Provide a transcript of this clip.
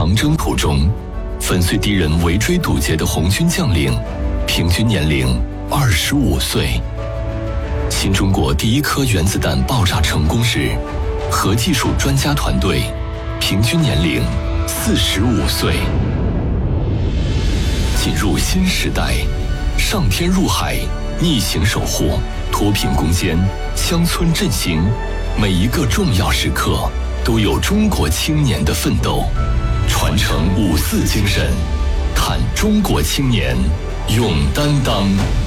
长征途中，粉碎敌人围追堵截的红军将领，平均年龄25岁。新中国第一颗原子弹爆炸成功时，核技术专家团队平均年龄45岁。进入新时代，上天入海，逆行守护，脱贫攻坚，乡村振兴，每一个重要时刻都有中国青年的奋斗。传承5·4精神，看中国青年勇担当。